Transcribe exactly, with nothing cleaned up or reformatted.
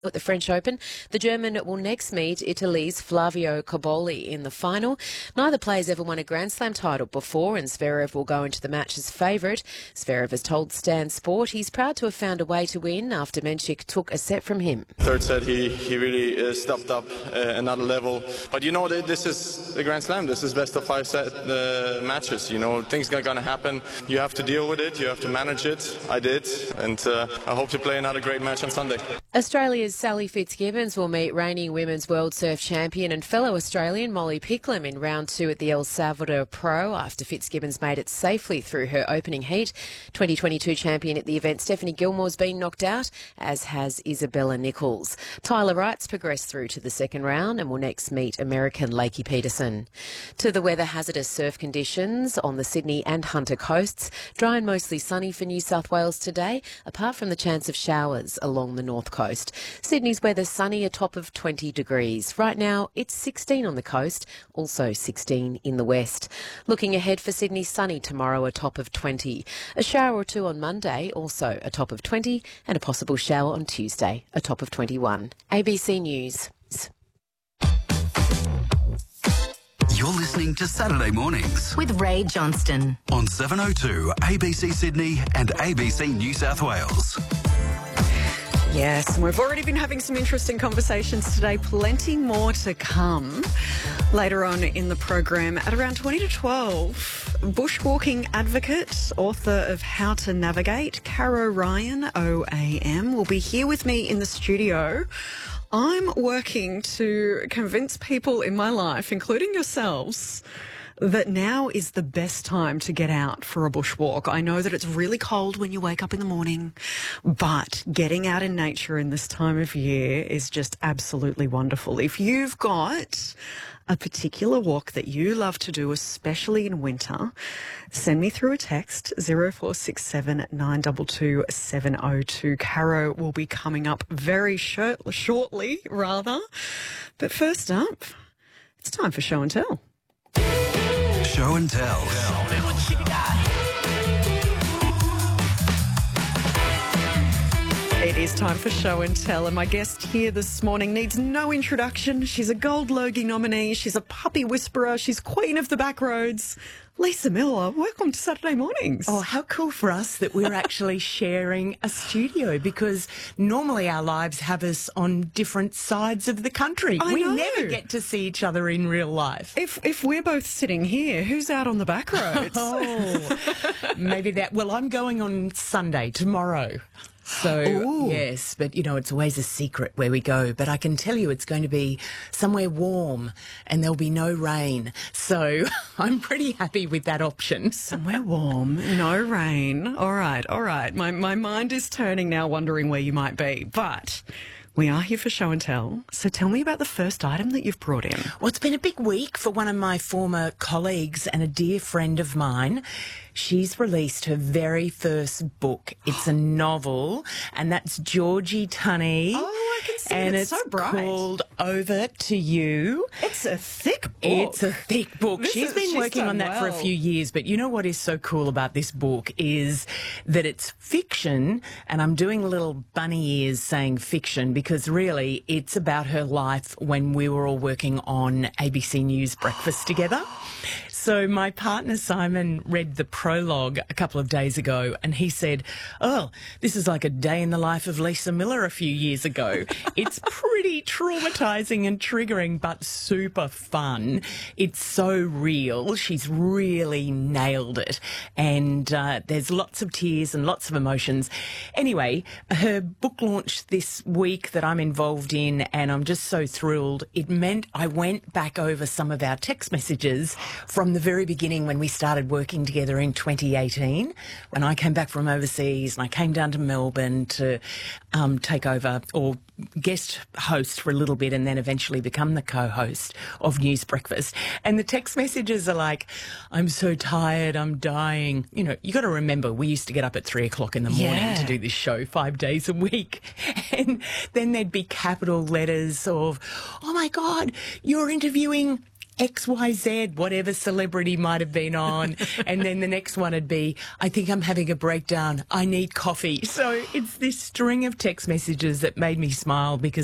At the French Open, the German will next meet Italy's Flavio Cobolli in the final. Neither player's ever won a Grand Slam title before, and Zverev will go into the match as favourite. Zverev has told Stan Sport he's proud to have found a way to win after Menchik took a set from him. Third set, he, he really uh, stepped up uh, another level. But you know, this is the Grand Slam. This is best of five set uh, matches. You know, things are going to happen. You have to deal with it. You have to manage it. I did. And uh, I hope to play another great match on Sunday. Australia's Sally Fitzgibbons will meet reigning Women's World Surf Champion and fellow Australian Molly Picklum in round two at the El Salvador Pro after Fitzgibbons made it safely through her opening heat. twenty twenty-two champion at the event, Stephanie Gilmore's been knocked out, as has Isabella Nichols. Tyler Wright's progressed through to the second round and will next meet American Lakey Peterson. To the weather, hazardous surf conditions on the Sydney and Hunter coasts. Dry and mostly sunny for New South Wales today, apart from the chance of showers along the north coast. Sydney's weather sunny, a top of twenty degrees. Right now, it's sixteen on the coast, also sixteen in the west. Looking ahead for Sydney, sunny tomorrow, a top of twenty. A shower or two on Monday, also a top of twenty, and a possible shower on Tuesday, a top of twenty-one. A B C News. You're listening to Saturday Mornings with Ray Johnston on seven oh two A B C Sydney and A B C New South Wales. Yes, and we've already been having some interesting conversations today. Plenty more to come later on in the program at around twenty to twelve. Bushwalking advocate, author of How to Navigate, Caro Ryan, O A M, will be here with me in the studio. I'm working to convince people in my life, including yourselves, that now is the best time to get out for a bushwalk. I know that it's really cold when you wake up in the morning, but getting out in nature in this time of year is just absolutely wonderful. If you've got a particular walk that you love to do, especially in winter, send me through a text, zero four six seven nine two two seven oh two. Caro will be coming up very short, shortly, rather. But first up, it's time for Show and Tell. Show and Tell. It is time for Show and Tell, and my guest here this morning needs no introduction. She's a Gold Logie nominee. She's a puppy whisperer. She's queen of the back roads. Lisa Miller, welcome to Saturday Mornings. Oh, how cool for us that we're actually sharing a studio, because normally our lives have us on different sides of the country. I we know. never get to see each other in real life. If if we're both sitting here, who's out on the back roads? Oh, maybe that. Well, I'm going on Sunday, tomorrow. So, Ooh. yes, but, you know, it's always a secret where we go. But I can tell you it's going to be somewhere warm and there'll be no rain. So I'm pretty happy with that option. Somewhere warm, no rain. All right, all right. My, my mind is turning now, wondering where you might be. But we are here for Show and Tell. So tell me about the first item that you've brought in. Well, it's been a big week for one of my former colleagues and a dear friend of mine. She's released her very first book. It's a novel, and that's Georgie Tunney. Oh, I can see it. And It's it's so bright. called Over to You. It's a thick book. It's a thick book. This She's is- been she's working done on that for a well. few years, but you know what is so cool about this book is that it's fiction, and I'm doing little bunny ears saying fiction because really it's about her life when we were all working on A B C News Breakfast together. So my partner Simon read the prologue a couple of days ago and he said, oh, this is like a day in the life of Lisa Miller a few years ago. It's pretty traumatising and triggering, but super fun. It's so real. She's really nailed it. And uh, there's lots of tears and lots of emotions. Anyway, her book launched this week that I'm involved in, and I'm just so thrilled. It meant I went back over some of our text messages from the very beginning when we started working together in twenty eighteen, when I came back from overseas and I came down to Melbourne to um, take over or guest host for a little bit and then eventually become the co-host of News Breakfast. And the text messages are like, I'm so tired, I'm dying. You know, you got to remember, we used to get up at three o'clock in the morning Yeah. to do this show five days a week. And then there'd be capital letters of, oh my God, you're interviewing X Y Z, whatever celebrity might have been on. And then the next one would be, I think I'm having a breakdown. I need coffee. So it's this string of text messages that made me smile because